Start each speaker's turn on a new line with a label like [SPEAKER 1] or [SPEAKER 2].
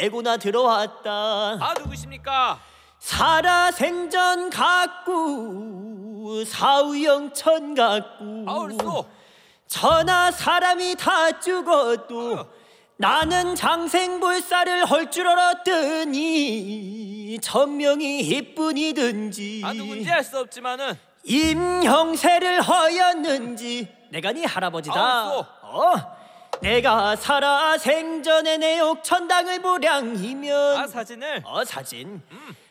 [SPEAKER 1] 메고나 들어왔다.
[SPEAKER 2] 아, 누구십니까?
[SPEAKER 1] 살아생전 갖고 사우영천 갖고
[SPEAKER 2] 얼쏘.
[SPEAKER 1] 천하 사람이 다 죽어도 나는 장생불사를 할 줄 알았더니 천명이 이뿐이든지
[SPEAKER 2] 아, 누군지 알 수 없지만은
[SPEAKER 1] 임형세를 하였는지 내가 네 할아버지다.
[SPEAKER 2] 얼쏘.
[SPEAKER 1] 내가 살아 생전에 내 옥천당을 보량이면
[SPEAKER 2] 사진을
[SPEAKER 1] 사진